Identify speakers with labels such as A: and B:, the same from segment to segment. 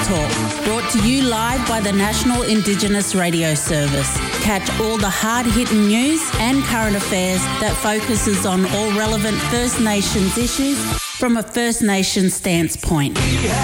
A: Talk, brought to you live by the National Indigenous Radio Service. Catch all the hard-hitting news and current affairs that focuses on all relevant First Nations issues from a First Nations stance point.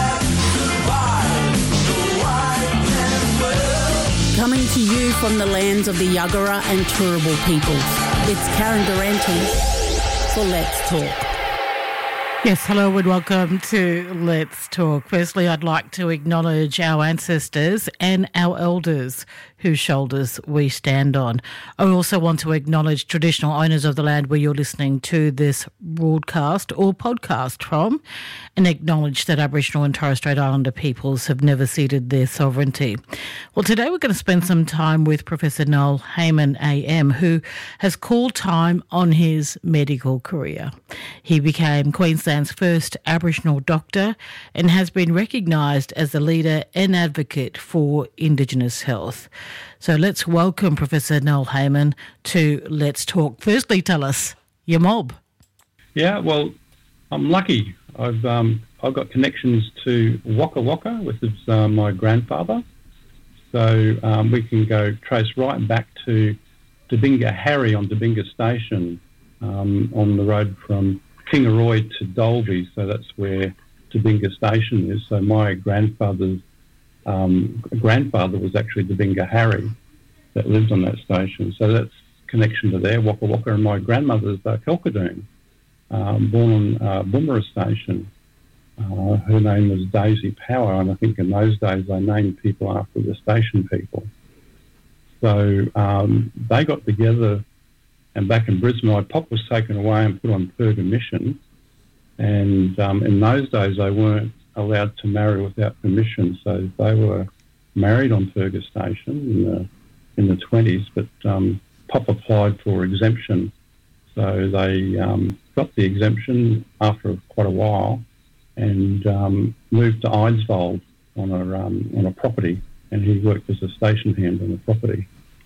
A: Coming to you from the lands of the Yuggera and Turrbal peoples, it's Karen Durante for Let's Talk.
B: Yes, hello and welcome to Let's Talk. Firstly, I'd like to acknowledge our ancestors and our elders whose shoulders we stand on. I also want to acknowledge traditional owners of the land where you're listening to this broadcast or podcast from, and acknowledge that Aboriginal and Torres Strait Islander peoples have never ceded their sovereignty. Well, today we're going to spend some time with Professor Noel Hayman AM, who has called time on his medical career. He became Queensland's first Aboriginal doctor and has been recognised as the leader and advocate for Indigenous health. So let's welcome Professor Noel Hayman to Let's Talk. Firstly, tell us your mob.
C: Yeah, well, I'm lucky. I've got connections to Waka Waka, which is my grandfather. So we can go trace right back to Debinga Harry on Debinga Station on the road from Kingaroy to Dalby. So that's where Debinga Station is. So my grandfather's grandfather was actually Debinga Harry that lived on that station. So that's connection to there, Waka Waka. And my grandmother's Kelkadoon, born on Boomera Station. Her name was Daisy Power, and I think in those days they named people after the station people. So they got together, and back in Brisbane, my pop was taken away and put on Purga mission. And in those days they weren't allowed to marry without permission, so they were married on Purga Station in the 20s, but Pop applied for exemption, so they got the exemption after quite a while and moved to Eidsvold on a property, and he worked as a station hand on the property.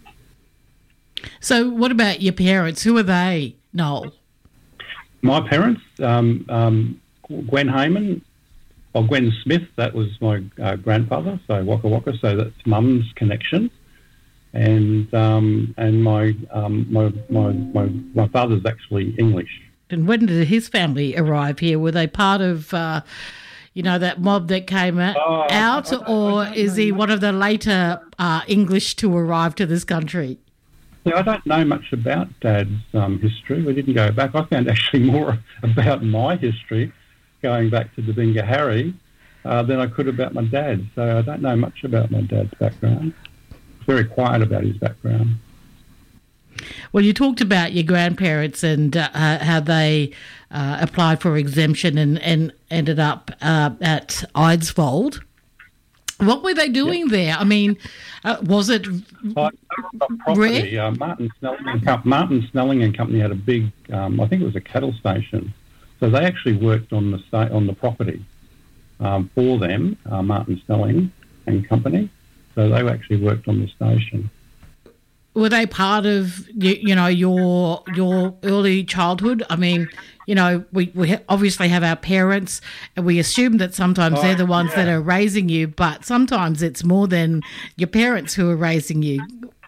B: So what about your parents? Who are they, Noel?
C: My parents, Gwen Hayman, or Gwen Smith, that was my grandfather, so Waka Waka, so that's mum's connection, and my father's actually English.
B: And when did his family arrive here? Were they part of, that mob that came out, or is he one of the later English to arrive to this country?
C: Yeah, I don't know much about Dad's history. We didn't go back. I found actually more about my history going back to Debinga Harry than I could about my dad. So I don't know much about my dad's background. Very quiet about his background.
B: Well, you talked about your grandparents and how they applied for exemption and ended up at Eidsvold. What were they doing there? I mean, was it
C: property? Martin Snelling and Company had a big, I think it was a cattle station. So they actually worked on the property for them, Martin Snelling and Company. So they actually worked on the station.
B: Were they part of your early childhood? I mean, we obviously have our parents, and we assume that sometimes they're the ones that are raising you, but sometimes it's more than your parents who are raising you.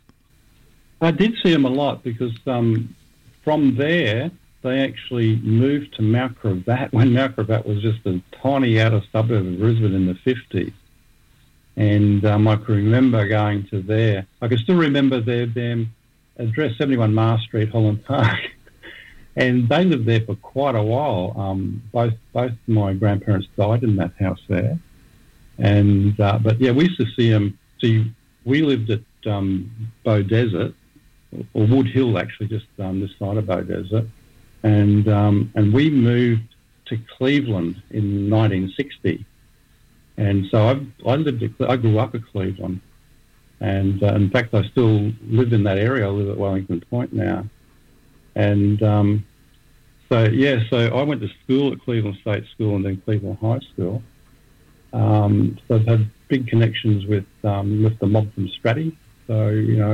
C: I did see them a lot because from there they actually moved to Mount Gravatt when Mount Gravatt was just a tiny outer suburb of Brisbane in the 50s. And I can remember going to there. I can still remember their address, 71 Mars Street, Holland Park. And they lived there for quite a while. Both my grandparents died in that house there. And but yeah, we used to see them. See, we lived at Bow Desert, or Wood Hill actually, just this side of Bow Desert. And we moved to Cleveland in 1960. And so I grew up at Cleveland, and in fact I still live in that area. I live at Wellington Point now, and so I went to school at Cleveland State School and then Cleveland High School. So I've had big connections with the mob from Stratty. So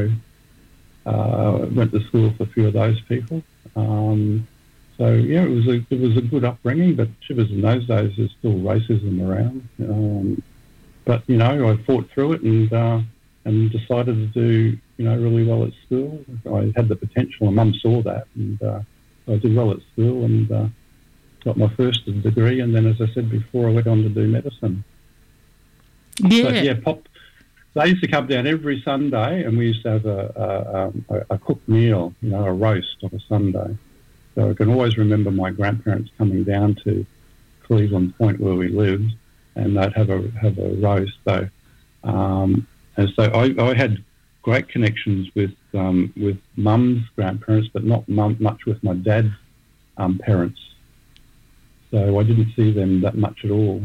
C: went to school with a few of those people. So yeah, it was a good upbringing, but shivers in those days there's still racism around. but I fought through it and decided to do really well at school. I had the potential, and Mum saw that, and I did well at school and got my first degree. And then, as I said before, I went on to do medicine.
B: Yeah.
C: But they used to come down every Sunday, and we used to have a cooked meal, a roast on a Sunday. So I can always remember my grandparents coming down to Cleveland Point where we lived, and they'd have a roast. So, and so I had great connections with Mum's grandparents, but not much with my dad's parents. So I didn't see them that much at all.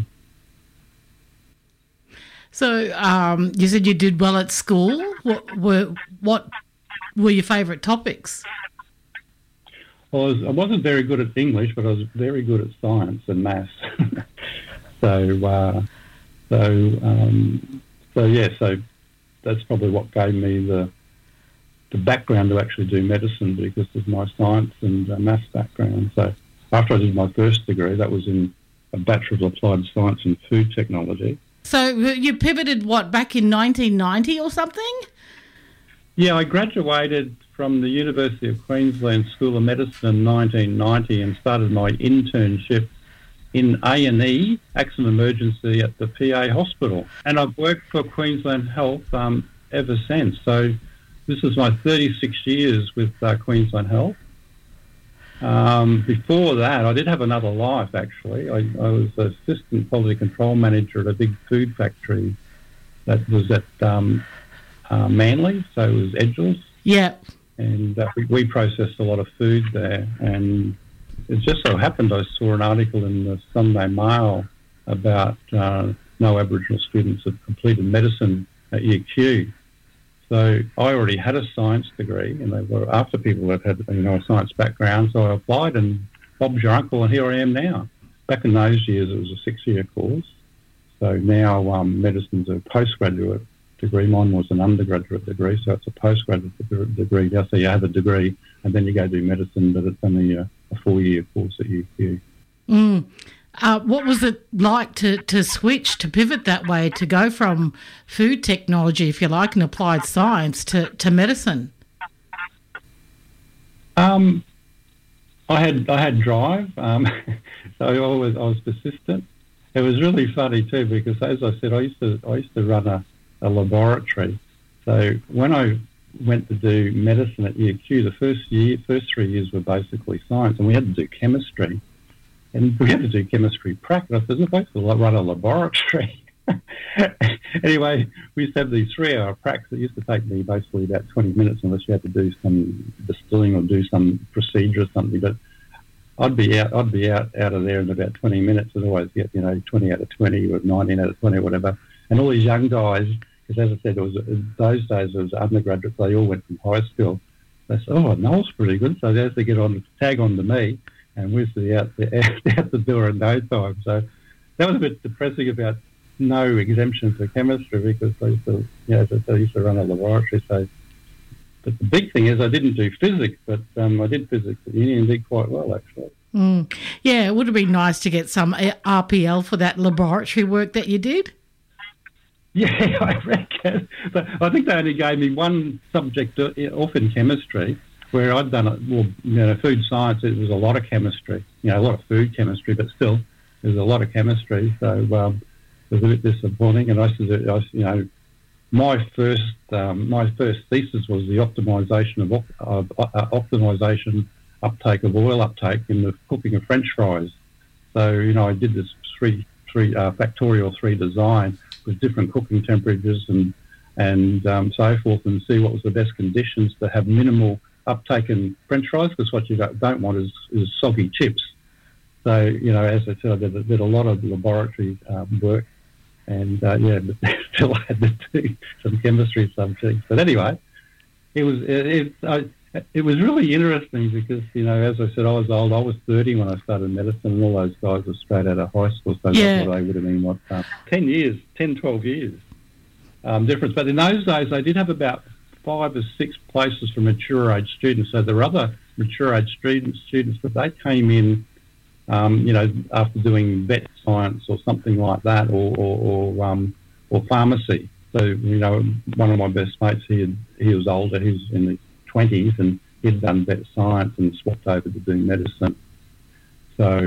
B: So you said you did well at school. What were your favourite topics?
C: Well, I wasn't very good at English, but I was very good at science and maths. So that's probably what gave me the background to actually do medicine, because of my science and maths background. So after I did my first degree, that was in a Bachelor of Applied Science and Food Technology.
B: So you pivoted, back in 1990 or something?
C: Yeah, I graduated from the University of Queensland School of Medicine in 1990 and started my internship in A&E, accident emergency, at the PA hospital. And I've worked for Queensland Health ever since. So this is my 36 years with Queensland Health. Before that, I did have another life, actually. I was assistant quality control manager at a big food factory that was at Manly, so it was Edgels.
B: Yeah.
C: And we processed a lot of food there. And it just so happened I saw an article in the Sunday Mail about no Aboriginal students had completed medicine at UQ. So I already had a science degree, and they were after people that had a science background. So I applied, and Bob's your uncle, and here I am now. Back in those years, it was a 6-year course. So now medicine's a postgraduate degree. Mine was an undergraduate degree, so it's a postgraduate degree. Yeah, so you have a degree, and then you go do medicine, but it's only a 4-year course at UQ.
B: What was it like to switch, to pivot that way, to go from food technology, if you like, and applied science to medicine? I had drive, so I was persistent. It was really funny too, because as I said, I used to run a laboratory. So when I went to do medicine at UQ, the first 3 years were basically science, and we had to do chemistry. And we had to do chemistry practice. I was supposed to run a laboratory. Anyway, we used to have these 3-hour practice. It used to take me basically about 20 minutes unless you had to do some distilling or do some procedure or something. But I'd be out of there in about 20 minutes, and always get 20 out of 20 or 19 out of 20 or whatever. And all these young guys, because as I said, those days it was undergraduates. They all went from high school. They said, "Oh, Noel's pretty good." So as they tag on to me, and we're out the door in no time. So that was a bit depressing about no exemption for chemistry, because I used to run a laboratory. So, but the big thing is I didn't do physics, but I did physics at uni and did quite well, actually. Yeah, it would have been nice to get some RPL for that laboratory work that you did.
C: Yeah, I reckon. But I think they only gave me one subject off in chemistry, where I'd done it. Food science, it was a lot of chemistry, a lot of food chemistry, but still, there was a lot of chemistry. So it was a bit disappointing. And my first thesis was the optimization of uptake of oil uptake in the cooking of French fries. So I did this factorial 3 design with different cooking temperatures and so forth, and see what was the best conditions to have minimal uptake in French fries, because what you don't want is soggy chips. So, as I said, I did a lot of laboratory work, and but still had to do some chemistry subjects. But anyway, it was really interesting because, as I said, I was old. I was 30 when I started medicine, and all those guys were straight out of high school, so that's what they would have been, 12 years difference. But in those days, they did have about 5 or 6 places for mature age students. So there were other mature age students, but they came in, after doing vet science or something like that, or or pharmacy. So, one of my best mates, he was older, he was in his 20s, and he'd done vet science and swapped over to doing medicine. So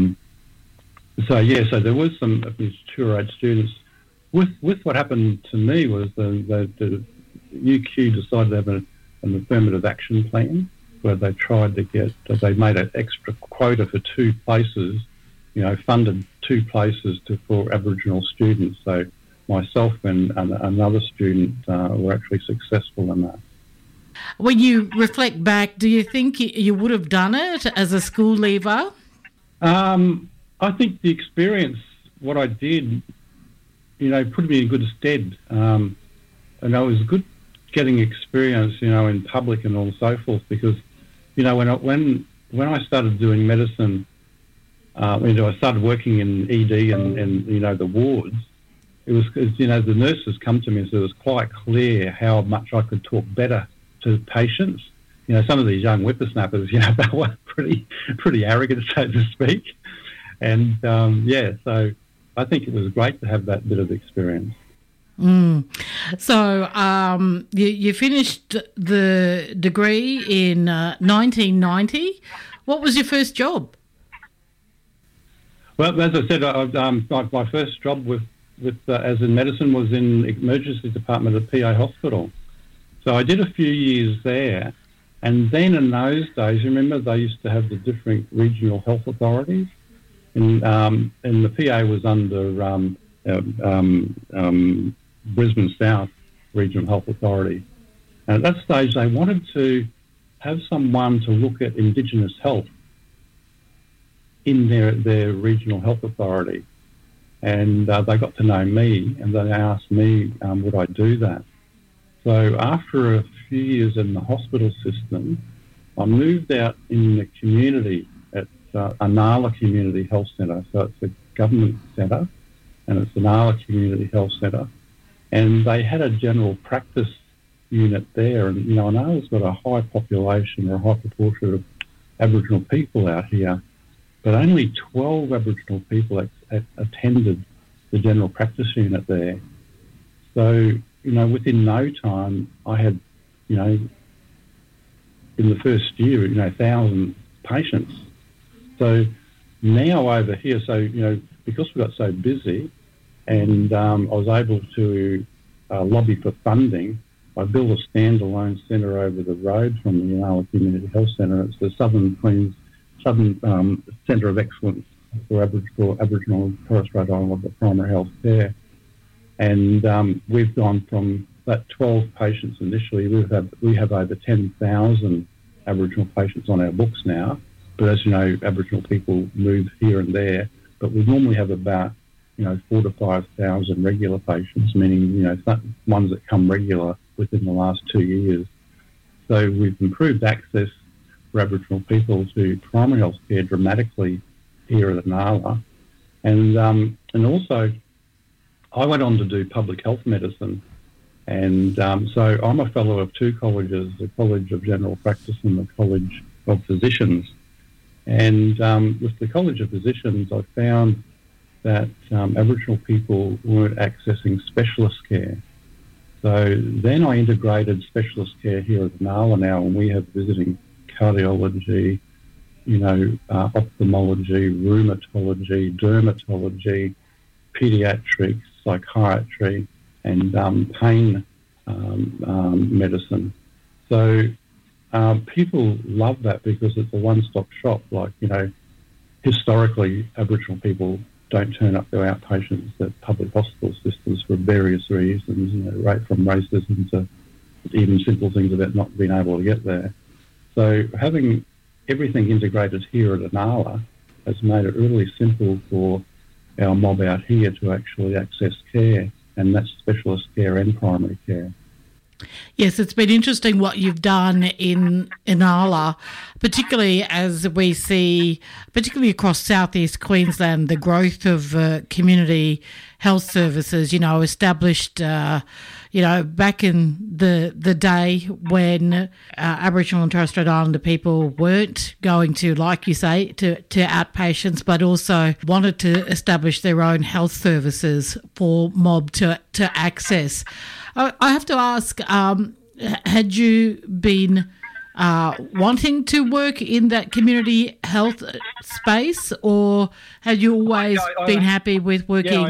C: there was some of these tour-aid students. With what happened to me was the UQ decided to have an affirmative action plan where they tried to they made an extra quota for 2 places, funded 2 places for Aboriginal students. So myself and another student were actually successful in that.
B: When you reflect back, do you think you would have done it as a school leaver?
C: I think the experience, what I did, put me in good stead. And it was good getting experience, in public and all so forth, because, when I started doing medicine, I started working in ED and the wards, it was, the nurses come to me and said it was quite clear how much I could talk better to patients. Some of these young whippersnappers, they were pretty arrogant, so to speak. And, so I think it was great to have that bit of experience.
B: So you finished the degree in 1990. What was your first job?
C: Well, as I said, my first job as in medicine was in emergency department at PA Hospital. So I did a few years there. And then in those days, remember they used to have the different regional health authorities? And the PA was under Brisbane South Regional Health Authority. And at that stage, they wanted to have someone to look at Indigenous health in their regional health authority. And they got to know me, and they asked me, would I do that? So after a few years in the hospital system, I moved out in the community at Anala Community Health Centre. So it's a government centre, and it's Anala Community Health Centre. And they had a general practice unit there. And, Anala's got a high population or a high proportion of Aboriginal people out here, but only 12 Aboriginal people attended the general practice unit there. So, within no time, I had, in the first year, 1,000 patients. So now over here, because we got so busy and I was able to lobby for funding, I built a standalone centre over the road from the Anala Community Health Centre. It's the Southern Centre of Excellence for Aboriginal and Torres Strait Islander primary health care. And we've gone from that 12 patients initially, we have over 10,000 Aboriginal patients on our books now. But as you know, Aboriginal people move here and there, but we normally have about 4,000 to 5,000 regular patients, meaning ones that come regular within the last 2 years. So we've improved access for Aboriginal people to primary health care dramatically here at Anala, and also I went on to do public health medicine, and so I'm a fellow of 2 colleges, the College of General Practice and the College of Physicians. And with the College of Physicians, I found that Aboriginal people weren't accessing specialist care. So then I integrated specialist care here at Anala now, and we have visiting cardiology, ophthalmology, rheumatology, dermatology, paediatrics, psychiatry, and pain medicine. So people love that because it's a one-stop shop. Historically, Aboriginal people don't turn up their outpatients at public hospital systems for various reasons, right from racism to even simple things about not being able to get there. So having everything integrated here at Anala has made it really simple for our mob out here to actually access care, and that's specialist care and primary care.
B: Yes, it's been interesting what you've done in Inala, particularly as we see, particularly across southeast Queensland, the growth of community health services, established, back in the day when Aboriginal and Torres Strait Islander people weren't going to, like you say, to outpatients, but also wanted to establish their own health services for mob to access. I have to ask, had you been wanting to work in that community health space, or had you always been happy with working?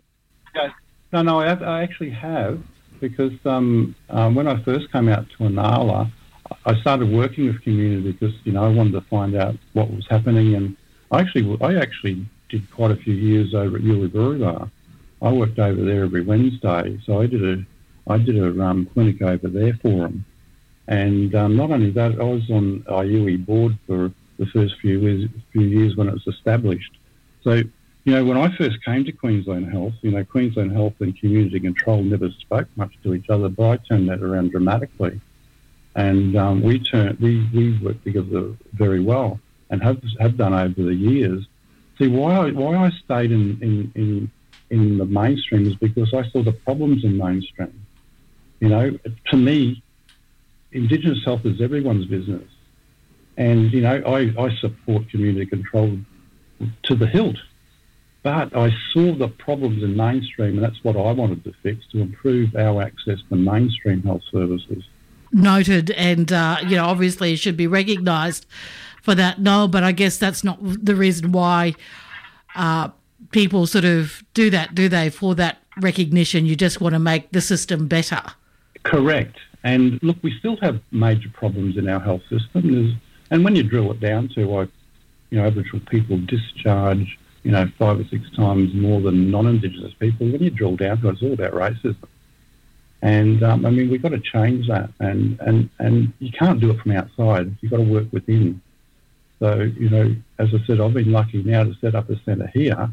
C: I actually have, because when I first came out to Inala, I started working with community because I wanted to find out what was happening, and I actually did quite a few years over at Yuliburra. I worked over there every Wednesday, so I did a clinic over there for them. And not only that, I was on IUE board for the first few years when it was established. So, when I first came to Queensland Health, Queensland Health and Community Control never spoke much to each other, but I turned that around dramatically. And we worked together very well and have done over the years. See, why I stayed in the mainstream is because I saw the problems in mainstream. To me, Indigenous health is everyone's business. And, I support community control to the hilt. But I saw the problems in mainstream, and that's what I wanted to fix, to improve our access to mainstream health services.
B: Noted, and, obviously it should be recognised for that, Noel, but I guess that's not the reason why people sort of do that, do they, for that recognition? You just want to make the system better. Correct.
C: And look, we still have major problems in our health system. And when you drill it down to, Aboriginal people discharge, 5 or 6 times more than non-Indigenous people, when you drill down to it, it's all about racism. And, we've got to change that. And you can't do it from outside. You've got to work within. So, as I said, I've been lucky now to set up a centre here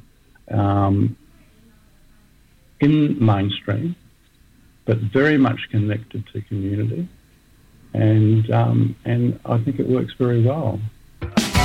C: in mainstream, but very much connected to community, and I think it works very well.